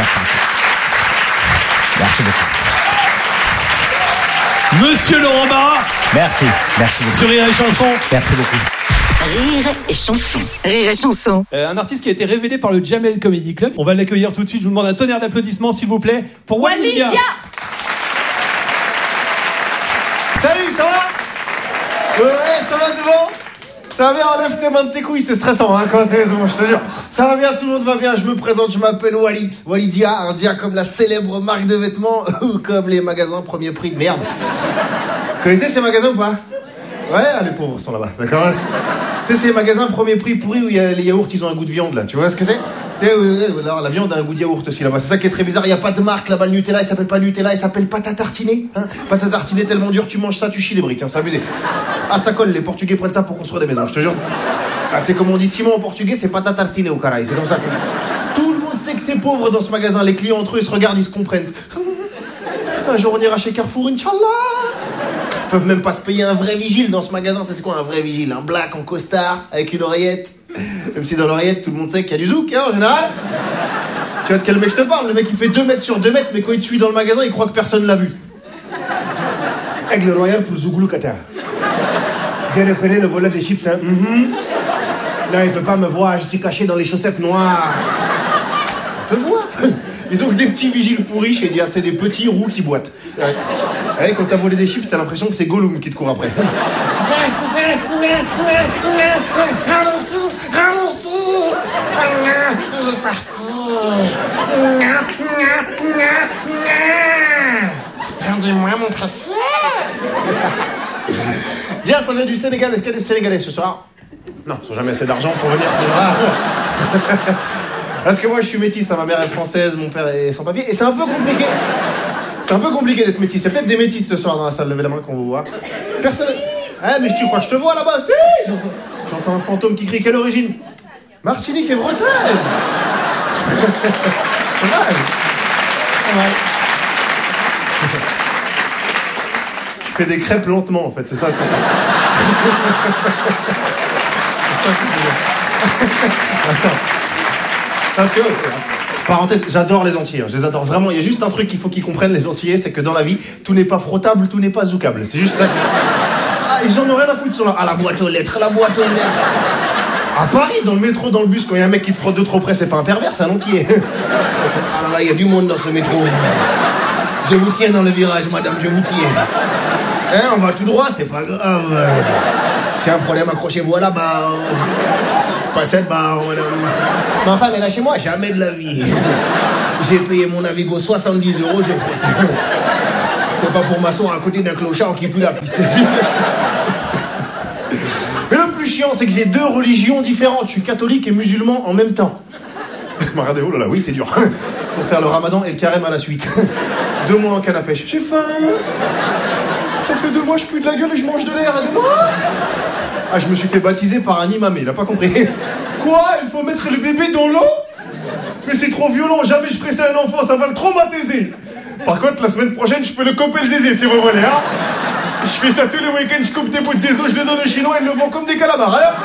Merci beaucoup. Monsieur Laurent Barra. Merci beaucoup. Sur Rire et Chanson. Merci beaucoup. Rire et Chanson. Rire et Chanson. Un artiste qui a été révélé par le Jamel Comedy Club. On va l'accueillir tout de suite. Je vous demande un tonnerre d'applaudissements, s'il vous plaît, pour Walidia. Salut, ça va? Ouais, ça va devant? Ça va bien, enlève tes mains de tes couilles, c'est stressant, hein, quand c'est, je te jure. Ça va bien, tout le monde va bien, je me présente, je m'appelle Walidia, un dia comme la célèbre marque de vêtements, ou comme les magasins premier prix de merde. Vous connaissez ces magasins ou pas? Ouais, les pauvres sont là-bas, d'accord? Tu sais, ces magasins premier prix pourris où il y a les yaourts, ils ont un goût de viande, là, tu vois ce que c'est? Tu sais, la viande a un goût de yaourt aussi là-bas, c'est ça qui est très bizarre, il n'y a pas de marque là-bas, le Nutella, il s'appelle pas Nutella, il s'appelle pâte à tartiner, hein. Pâte à tartiner tellement dur, tu manges ça, tu chies des briques, hein, c'est abusé. Ah, ça colle, les Portugais prennent ça pour construire des maisons, je te jure. Ah, tu sais, comme on dit Simon en portugais, c'est pâte à tartiner au caraï, c'est comme ça. Tout le monde sait que t'es pauvre dans ce magasin, les clients entre eux, ils se regardent, ils se comprennent. Un jour, on ira chez Carrefour, Inch'Allah. Ils peuvent même pas se payer un vrai vigile dans ce magasin. Tu sais c'est quoi un vrai vigile? Un black en costard, avec une oreillette. Même si dans l'oreillette, tout le monde sait qu'il y a du zouk, hein, en général. Tu vois de quel mec je te parle? Le mec, il fait 2 mètres sur 2 mètres, mais quand il te suit dans le magasin, il croit que personne l'a vu. Aigle royal pour Zougoulou Qatar. J'ai repéré le volet des chips, hein. Là, il peut pas me voir, je suis caché dans les chaussettes noires. On peut voir. Ils ont que des petits vigiles pourris chez Dia, c'est des petits roux qui boitent. Ouais, quand t'as volé des chips, t'as l'impression que c'est Gollum qui te court après. Allez-y, il est parti. Rendez-moi mon précieux. Dia, ça vient du Sénégal, est-ce qu'il y a des Sénégalais ce soir? Non, ils n'ont jamais assez d'argent pour venir, c'est rare. Parce que moi je suis métisse, ma mère est française, mon père est sans papier, et c'est un peu compliqué. C'est un peu compliqué d'être métisse. Il y a peut-être des métisses ce soir dans la salle, levez la main qu'on vous voit. Personne. Ah, mais tu crois que je te vois là-bas? Si, j'entends un fantôme qui crie. Quelle origine? Martinique et Bretagne. Pas mal. Je fais des crêpes lentement en fait, c'est ça. Parce que, parenthèse, j'adore les Antillais, je les adore vraiment. Il y a juste un truc qu'il faut qu'ils comprennent, les Antillais, c'est que dans la vie, tout n'est pas frottable, tout n'est pas zoukable. C'est juste ça. Ah, ils en ont rien à foutre, ils sont là. Ah, la boîte aux lettres, la boîte aux lettres. À Paris, dans le métro, dans le bus, quand il y a un mec qui te frotte de trop près, c'est pas un pervers, c'est un Antillais. Ah là là, il y a du monde dans ce métro. Je vous tiens dans le virage, madame, je vous tiens. Hein, on va tout droit, c'est pas grave. C'est un problème, accrochez-vous à la barre. Pas cette barre, madame. Ma femme est là chez moi, jamais de la vie. J'ai payé mon Navigo 70 €, je frotte. C'est pas pour m'asseoir à côté d'un clochard qui pue la pisse. Mais le plus chiant, c'est que j'ai 2 religions différentes. Je suis catholique et musulman en même temps. Regardez, oh là là, oui, c'est dur. Pour faire le ramadan et le carême à la suite. 2 mois en canne à pêche. J'ai faim. Ça fait 2 mois, je pue de la gueule et je mange de l'air. Ah, je me suis fait baptiser par un imam, il a pas compris. Quoi? Il faut mettre le bébé dans l'eau? Mais c'est trop violent, jamais je ferai ça à un enfant, ça va le traumatiser. Par contre, la semaine prochaine, je peux le couper le zézé, si vous voulez, hein. Je fais ça tous les week-ends, je coupe des bouts de zézo, je le donne aux Chinois, ils le vendent comme des calamars, hein.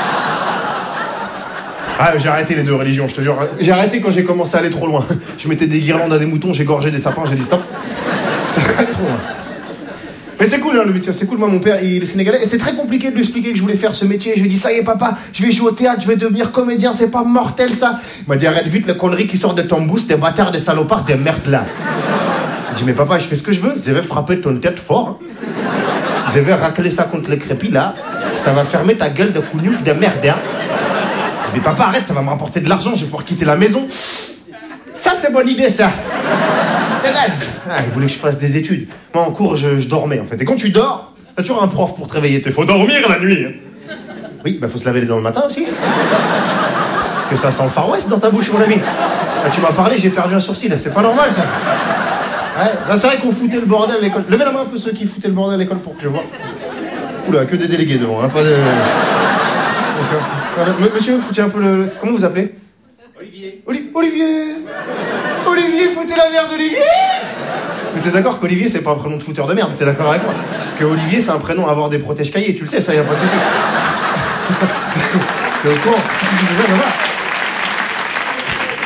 Ah, j'ai arrêté les 2 religions, je te jure. J'ai arrêté quand j'ai commencé à aller trop loin. Je mettais des guirlandes à des moutons, j'ai gorgé des sapins, j'ai dit stop. C'est trop loin. Mais c'est cool, hein, le métier, c'est cool. Moi, mon père, il est sénégalais, et c'est très compliqué de lui expliquer que je voulais faire ce métier. Je lui ai dit, ça y est, papa, je vais jouer au théâtre, je vais devenir comédien, c'est pas mortel, ça. Il m'a dit, arrête vite les conneries qui sortent de ton boost, des bâtards, des salopards, des merdes, là. Je dis, mais papa, je fais ce que je veux, je vais frapper ton tête fort. Je vais racler ça contre le crépi, là. Ça va fermer ta gueule de cougnouf de merde, hein. Je dis, mais papa, arrête, ça va me rapporter de l'argent, je vais pouvoir quitter la maison. Ça, c'est bonne idée, ça. Ah, il voulait que je fasse des études. Moi, en cours, je dormais, en fait. Et quand tu dors, t'as toujours un prof pour te réveiller. Faut dormir la nuit. Oui, bah faut se laver les dents le matin aussi. Parce que ça sent le Far West dans ta bouche, mon ami. Ah, tu m'as parlé, j'ai perdu un sourcil. C'est pas normal, ça. Ouais, là, c'est vrai qu'on foutait le bordel à l'école. Levez la main un peu ceux qui foutaient le bordel à l'école pour que je vois. Oula, que des délégués devant, hein, pas de... Monsieur, foutez un peu le... Comment vous appelez? Olivier. Olivier, foutez la merde d'Olivier. Mais t'es d'accord qu'Olivier, c'est pas un prénom de fouteur de merde, t'es d'accord avec moi? Que Olivier, c'est un prénom à avoir des protèges cahiers, tu le sais, ça, y a pas de souci. T'es au courant?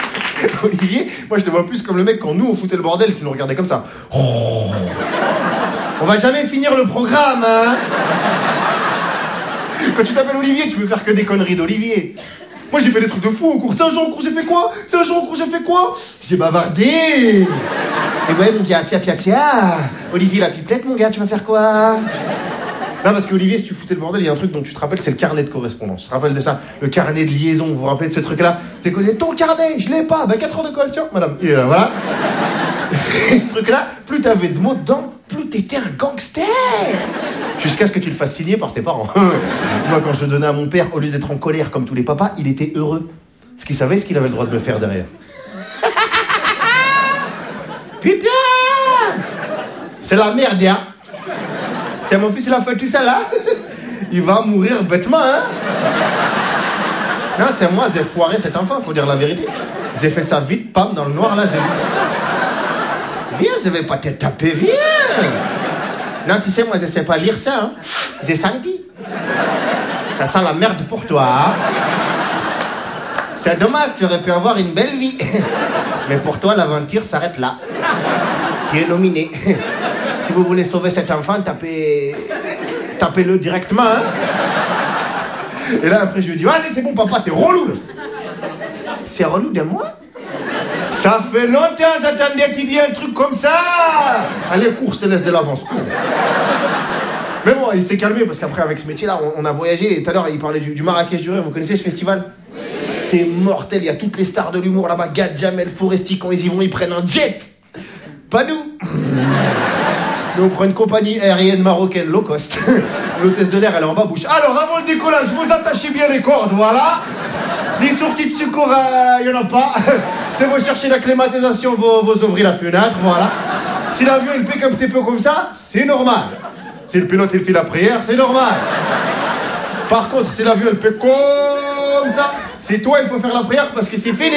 Olivier, moi je te vois plus comme le mec quand nous on foutait le bordel, tu nous regardais comme ça. Oh. On va jamais finir le programme, hein. Quand tu t'appelles Olivier, tu peux faire que des conneries d'Olivier. Moi j'ai fait des trucs de fou au cours. C'est un jour au cours j'ai fait quoi? C'est un jour au cours j'ai fait quoi? J'ai bavardé. Et ouais mon gars, pia. Olivier la pipelette mon gars, tu vas faire quoi? Non parce que Olivier, si tu foutais le bordel, il y a un truc dont tu te rappelles, c'est le carnet de correspondance. Tu te rappelles de ça? Le carnet de liaison, vous vous rappelez de ce truc-là? T'es connu, ton carnet, je l'ai pas. 4 heures de colle, tiens, madame. Il est là, voilà. Et ce truc-là, plus t'avais de mots dedans, plus t'étais un gangster. Jusqu'à ce que tu le fasses signer par tes parents. Moi, quand je le donnais à mon père, au lieu d'être en colère comme tous les papas, il était heureux. Parce qu'il savait ce qu'il avait le droit de me faire derrière. Putain! C'est la merde, hein? C'est mon fils, il a fait tout ça là. Il va mourir bêtement, hein? Non, c'est moi, j'ai foiré cet enfant, faut dire la vérité. J'ai fait ça vite, pam, dans le noir là, j'ai vu ça. Viens, je vais pas te taper, viens! Non, tu sais, moi, je sais pas lire ça, hein. J'ai senti. Ça sent la merde pour toi, hein. C'est dommage, tu aurais pu avoir une belle vie. Mais pour toi, l'aventure s'arrête là. Tu es nominé. Si vous voulez sauver cet enfant, tapez-le directement, hein. Et là, après, je lui dis, vas-y, c'est bon, papa, t'es relou, là. C'est relou de moi? Ça fait longtemps, j'attendais que tu dis un truc comme ça. Allez, cours, je te laisse de l'avance. Mais bon, il s'est calmé parce qu'après, avec ce métier-là, on a voyagé. Et tout à l'heure, il parlait du Marrakech du Rire. Vous connaissez ce festival? C'est mortel. Il y a toutes les stars de l'humour là-bas. Gad, Jamel, Foresti, quand ils y vont, ils prennent un jet. Pas nous. Nous, on prend une compagnie aérienne marocaine low cost. L'hôtesse de l'air, elle est en bas bouche. Alors, avant le décollage, vous attachez bien les cordes, voilà. Les sorties de secours, il n'y en a pas. C'est vous chercher la climatisation, vous ouvrez la fenêtre, voilà. Si l'avion il pique un petit peu comme ça, c'est normal. Si le pilote il fait la prière, c'est normal. Par contre, si l'avion il pique comme ça, c'est toi il faut faire la prière parce que c'est fini.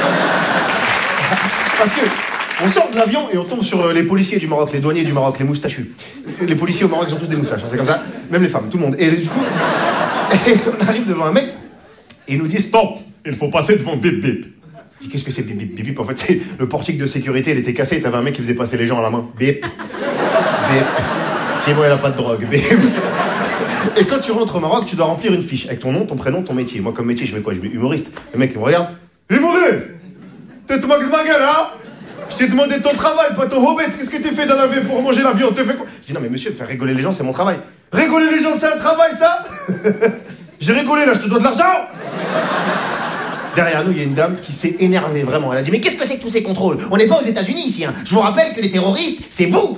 Parce que on sort de l'avion et on tombe sur les policiers du Maroc, les douaniers du Maroc, les moustachus. Les policiers au Maroc ils ont tous des moustaches, hein, c'est comme ça. Même les femmes, tout le monde. Et du coup, on arrive devant un mec. Et ils nous disent stop, il faut passer devant bip bip. Je dis qu'est-ce que c'est bip bip bip? En fait, c'est le portique de sécurité, il était cassé et t'avais un mec qui faisait passer les gens à la main. Bip. Bip. Sinon, il a pas de drogue. Bip. Et quand tu rentres au Maroc, tu dois remplir une fiche avec ton nom, ton prénom, ton métier. Moi, comme métier, je mets quoi? Je mets humoriste. Le mec, il me regarde. Humoriste! T'es te moques de ma gueule, hein? Je t'ai demandé ton travail, pas ton hobbit. Qu'est-ce que t'es fait dans la vie pour manger la viande? T'es fait quoi? Je dis non, mais monsieur, faire rigoler les gens, c'est mon travail. Rigoler les gens, c'est un travail, ça? J'ai rigolé là, je te dois de l'argent. Derrière nous, il y a une dame qui s'est énervée, vraiment. Elle a dit, mais qu'est-ce que c'est que tous ces contrôles? On n'est pas aux États-Unis ici, hein. Je vous rappelle que les terroristes, c'est vous.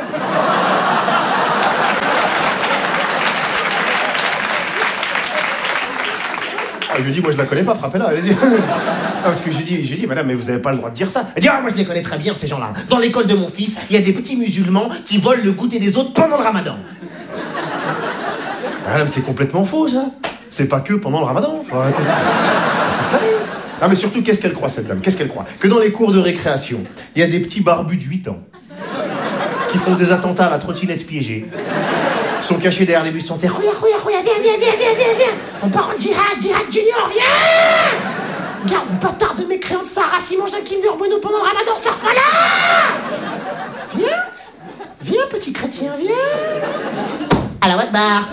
Ah, je lui dis, moi je la connais pas, frappez-la, allez-y. Parce que je lui dis, madame, mais vous avez pas le droit de dire ça. Elle dit, ah, moi je les connais très bien, ces gens-là. Dans l'école de mon fils, il y a des petits musulmans qui volent le goûter des autres pendant le ramadan. Madame, c'est complètement faux, ça. C'est pas que pendant le ramadan. Faut arrêter. Ah, mais surtout, qu'est-ce qu'elle croit, cette dame? Qu'est-ce qu'elle croit? Que dans les cours de récréation, il y a des petits barbus de 8 ans qui font des attentats à la trottinette piégée. Ils sont cachés derrière les bus, ils sont dire, regarde, viens. On part en djihad junior, viens. Regarde ce bâtard de mécréant de Sahara, s'il mange un Kinder Bueno pendant le ramadan, ça refait là. Viens, petit chrétien, viens. Allah Akbar.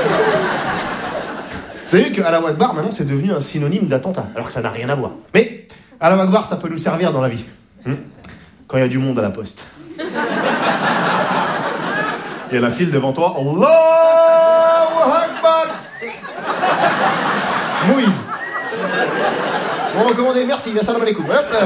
Vous savez que Allah Akbar, maintenant, c'est devenu un synonyme d'attentat, alors que ça n'a rien à voir. Mais Allah Akbar, ça peut nous servir dans la vie. Quand il y a du monde à la poste. Il y a la file devant toi. Allahu Akbar. Moïse. Bon, recommandé, merci. Assalamu alaikum. Hop là.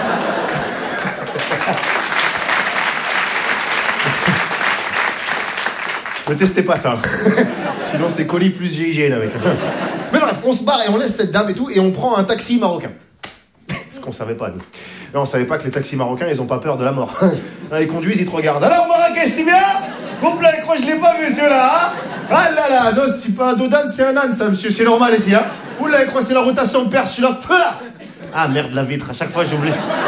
Ne testez pas ça. Sinon, c'est colis plus GIGN avec. Mais bref, on se barre et on laisse cette dame et tout, et on prend un taxi marocain. Ce qu'on savait pas, nous. Non, on savait pas que les taxis marocains, ils ont pas peur de la mort. Ils conduisent, ils te regardent. Alors, Marrakech, c'est bien? Hop là, je crois que je l'ai pas vu, celui-là, hein? Ah là là, non, c'est pas un dodan, c'est un âne, ça, monsieur, c'est normal ici, hein? Oula, je crois que c'est la rotation de perche, celui-là. Ah merde, la vitre, à chaque fois, j'oublie.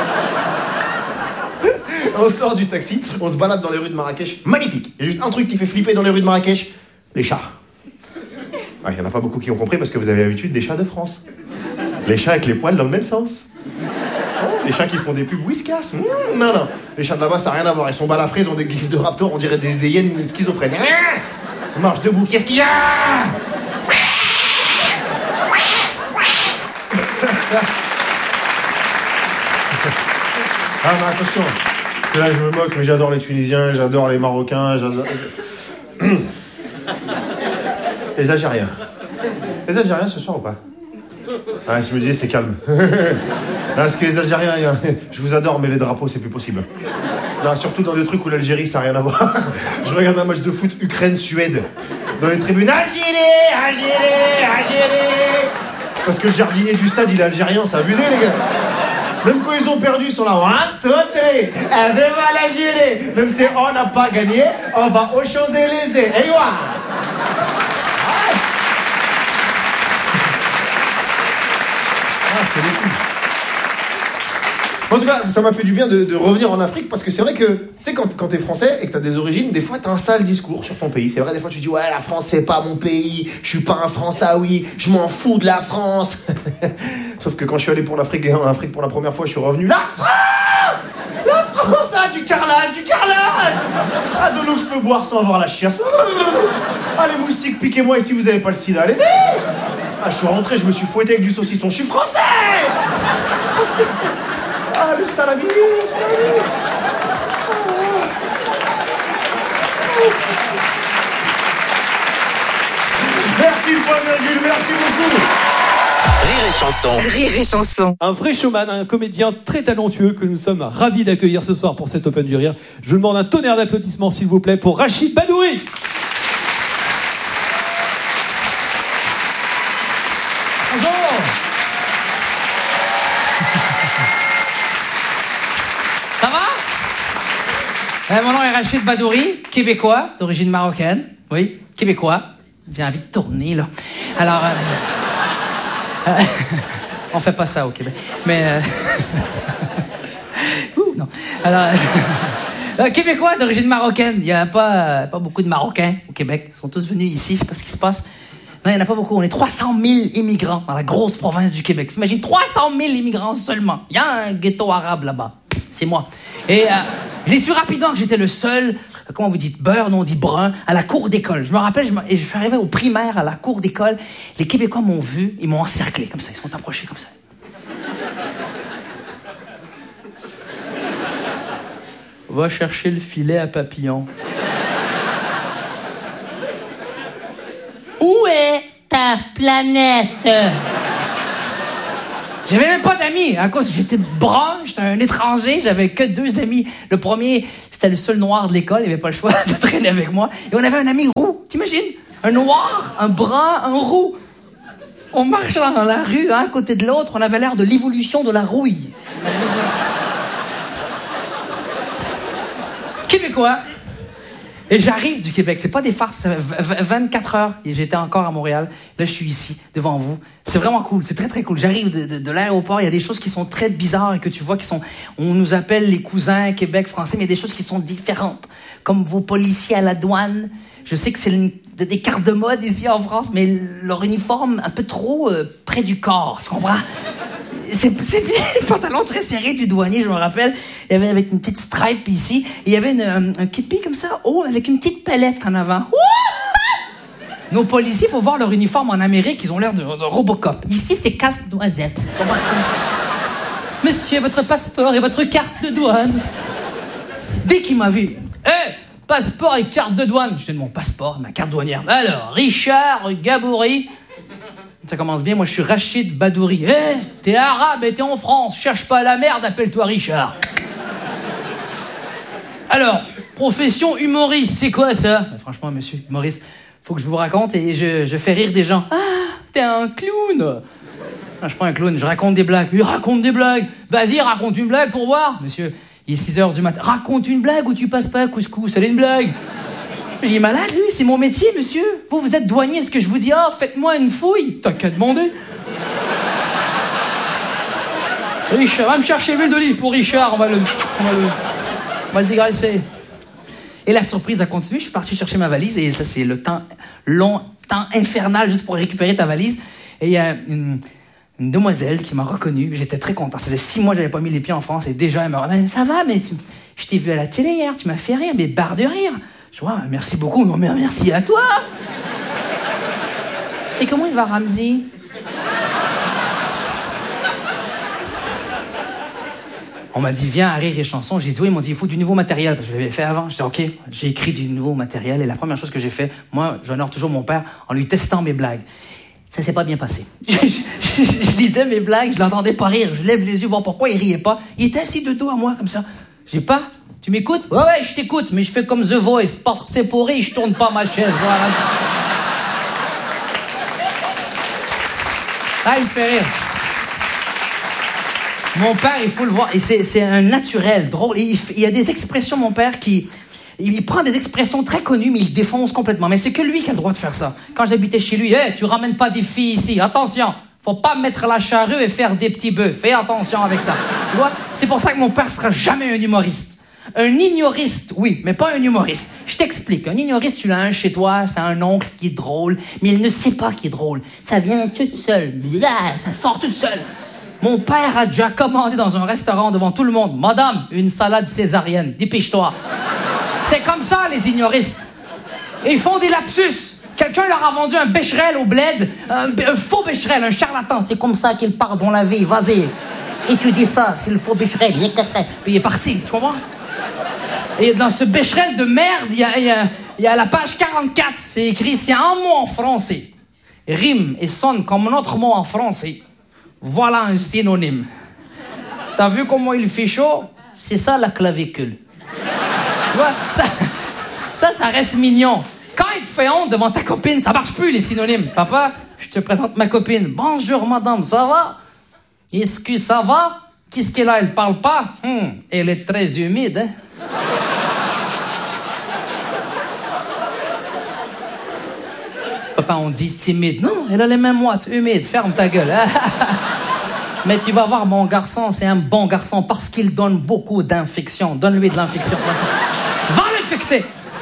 On sort du taxi, on se balade dans les rues de Marrakech. Magnifique. Il y a juste un truc qui fait flipper dans les rues de Marrakech. Les chats. Il n'y en a pas beaucoup qui ont compris parce que vous avez l'habitude des chats de France. Les chats avec les poils dans le même sens. Les chats qui font des pubs Whiskas. Non. Les chats de là-bas, ça n'a rien à voir. Ils sont balafrés, ils ont des gifs de raptor, on dirait des hyènes schizophrènes. Marche debout, qu'est-ce qu'il y a? Ah, mais attention. Parce que là, je me moque, mais j'adore les Tunisiens, j'adore les Marocains, j'adore... Les Algériens. Les Algériens ce soir ou pas? Ah, je me disais, c'est calme. Parce que les Algériens, je vous adore, mais les drapeaux, c'est plus possible. Non, surtout dans des trucs où l'Algérie, ça n'a rien à voir. Je regarde un match de foot Ukraine-Suède. Dans les tribunes, Algérie. Parce que le jardinier du stade, il est algérien, c'est abusé, les gars. Même quand ils ont perdu, ils sont là. l'Algérie. Même si on n'a pas gagné, on va aux Champs-Élysées. Et voilà. C'est beaucoup. En tout cas, ça m'a fait du bien de revenir en Afrique parce que c'est vrai que, tu sais, quand t'es français et que t'as des origines, des fois t'as un sale discours sur ton pays. C'est vrai, des fois tu dis, ouais, la France c'est pas mon pays, je suis pas un Françaoui, je m'en fous de la France. Sauf que quand je suis allé en Afrique pour la première fois, je suis revenu. La France, ah, du carrelage. Ah, de l'eau que je peux boire sans avoir la chiasse. Ah, les moustiques, piquez-moi et si vous avez pas le sida, allez-y. Ah, je suis rentré, je me suis fouetté avec du saucisson. Je suis français. Ah, le salami. Merci, point virgule, merci beaucoup. Rire et chanson. Un vrai showman, un comédien très talentueux que nous sommes ravis d'accueillir ce soir pour cet Open du Rire. Je vous demande un tonnerre d'applaudissements, s'il vous plaît, pour Rachid Badouri. Ça va? Mon nom est Rachid Badouri, québécois, d'origine marocaine. Oui, québécois. J'ai envie de tourner, là. Alors, on fait pas ça au Québec. Mais, non. Alors, québécois d'origine marocaine. Il n'y a pas beaucoup de Marocains au Québec. Ils sont tous venus ici. Je sais pas ce qui se passe. Non, il n'y en a pas beaucoup. On est 300 000 immigrants dans la grosse province du Québec. T'imagines, 300 000 immigrants seulement. Il y a un ghetto arabe là-bas. C'est moi. Et j'ai su rapidement que j'étais le seul, comment vous dites, beurre, non, on dit brun, à la cour d'école. Je me rappelle, je suis arrivé au primaire, à la cour d'école. Les Québécois m'ont vu, ils m'ont encerclé comme ça. Ils sont approchés comme ça. Va chercher le filet à papillon. Où est ta planète? J'avais même pas d'amis, à cause j'étais brun, j'étais un étranger, j'avais que 2 amis. Le premier, c'était le seul noir de l'école, il avait pas le choix de traîner avec moi. Et on avait un ami roux, t'imagines? Un noir, un brun, un roux. On marchait dans la rue, un à côté de l'autre, on avait l'air de l'évolution de la rouille. Québécois. Et j'arrive du Québec, c'est pas des farces, 24 heures, et j'étais encore à Montréal. Là, je suis ici, devant vous. C'est vraiment cool, c'est très très cool. J'arrive de l'aéroport, il y a des choses qui sont très bizarres et que tu vois qui sont... On nous appelle les cousins Québec français, mais il y a des choses qui sont différentes. Comme vos policiers à la douane. Je sais que c'est des cartes de mode ici en France, mais leur uniforme un peu trop près du corps, tu comprends? C'est bien le pantalon très serré du douanier, je me rappelle. Il y avait avec une petite stripe ici. Et il y avait un képi comme ça, avec une petite palette en avant. Nos policiers, il faut voir leur uniforme en Amérique, ils ont l'air de Robocop. Ici, c'est casse-noisette. Monsieur, votre passeport et votre carte de douane. Dès qu'il m'a vu, passeport et carte de douane. Je donne mon passeport, ma carte douanière. Alors, Richard Gabouri. Ça commence bien, moi je suis Rachid Badouri. T'es arabe et t'es en France, cherche pas la merde, appelle-toi Richard. Alors, profession humoriste, c'est quoi ça? Franchement, monsieur, humoriste, faut que je vous raconte et je fais rire des gens. Ah, t'es un clown. Non, je suis pas un clown, je raconte des blagues. Il raconte des blagues. Vas-y, raconte une blague pour voir. Monsieur, il est 6h du matin. Raconte une blague ou tu passes pas, couscous, elle est une blague. Il est malade, lui, c'est mon métier, monsieur. Vous êtes douanier, est-ce que je vous dis, faites-moi une fouille? T'as qu'à demander. Richard, va me chercher l'huile d'olive pour Richard, on va le dégraisser. Et la surprise a continué, je suis parti chercher ma valise, et ça, c'est le temps infernal juste pour récupérer ta valise. Et il y a une demoiselle qui m'a reconnu. J'étais très content. Ça faisait 6 mois que j'avais pas mis les pieds en France et déjà elle me dit ça va, mais je t'ai vu à la télé hier, tu m'as fait rire, mais barre de rire. Je vois, merci beaucoup, non mais merci à toi. Et comment il va, Ramzi? On m'a dit, viens à Rire et Chanson. J'ai dit, oui, ils m'ont dit, il faut du nouveau matériel. Parce que je l'avais fait avant. J'ai dit, OK, j'ai écrit du nouveau matériel. Et la première chose que j'ai fait, moi, j'honore toujours mon père en lui testant mes blagues. Ça s'est pas bien passé. Je disais mes blagues, je l'entendais pas rire. Je lève les yeux, voir pourquoi il riait pas. Il était assis de dos à moi, comme ça. J'ai pas, tu m'écoutes? Ouais, je t'écoute, mais je fais comme The Voice. Parce que c'est pour rire, je tourne pas ma chaise. Voilà. Ah, il fait rire. Mon père, il faut le voir, et c'est un naturel, drôle. Il y a des expressions, mon père, il prend des expressions très connues, mais il défonce complètement. Mais c'est que lui qui a le droit de faire ça. Quand j'habitais chez lui, tu ramènes pas des filles ici, attention, faut pas mettre la charrue et faire des petits bœufs. Fais attention avec ça. Tu vois? C'est pour ça que mon père sera jamais un humoriste. Un ignoriste, oui, mais pas un humoriste. Je t'explique. Un ignoriste, tu l'as un chez toi, c'est un oncle qui est drôle, mais il ne sait pas qu'il est drôle. Ça vient tout seul. Ça sort tout seul. Mon père a déjà commandé dans un restaurant devant tout le monde. Madame, une salade césarienne. Dépêche-toi. C'est comme ça, les ignoristes. Et ils font des lapsus. Quelqu'un leur a vendu un Becherel au bled. Un faux Becherel, un charlatan. C'est comme ça qu'il part dans la vie. Vas-y. Et tu dis ça, c'est le faux Becherel. Puis il est parti. Tu comprends? Et dans ce Becherel de merde, il y a la page 44. C'est écrit, c'est un mot en français. Rime et sonne comme un autre mot en français. Voilà un synonyme. T'as vu comment il fait chaud? C'est ça la clavicule. Tu vois, ça reste mignon. Quand il te fait honte devant ta copine, ça marche plus les synonymes. Papa, je te présente ma copine. Bonjour madame, ça va? Est-ce que ça va? Qu'est-ce qu'elle a? Elle parle pas? Elle est très humide, hein? Papa, on dit timide. Non, elle a les mêmes moites, humide. Ferme ta gueule. Mais tu vas voir, mon garçon, c'est un bon garçon parce qu'il donne beaucoup d'infection. Donne-lui de l'infection. Va l'infecter.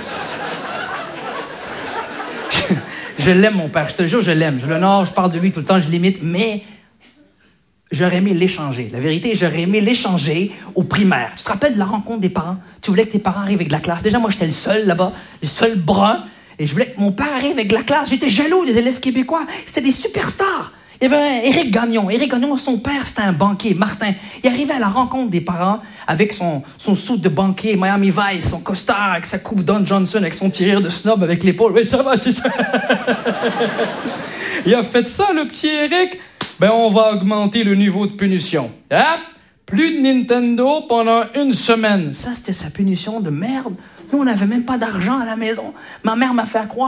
Je l'aime, mon père. Je te jure, je l'aime. Je l'honore, je parle de lui tout le temps, je l'imite. Mais j'aurais aimé l'échanger. La vérité, j'aurais aimé l'échanger au primaire. Tu te rappelles de la rencontre des parents? Tu voulais que tes parents arrivent avec de la classe. Déjà, moi, j'étais le seul là-bas, le seul brun. Et je voulais que mon père arrive avec de la classe. J'étais jaloux des élèves québécois. C'était des superstars. Il y avait Éric Gagnon. Éric Gagnon, son père, c'était un banquier, Martin. Il arrivait à la rencontre des parents avec son suit de banquier, Miami Vice, son costard, avec sa coupe Don Johnson, avec son petit rire de snob avec l'épaule. Oui, ça va, c'est ça. Il a fait ça, le petit Éric. Ben, on va augmenter le niveau de punition. Hein? Plus de Nintendo pendant 1 semaine. Ça, c'était sa punition de merde. Nous, on n'avait même pas d'argent à la maison. Ma mère m'a fait croire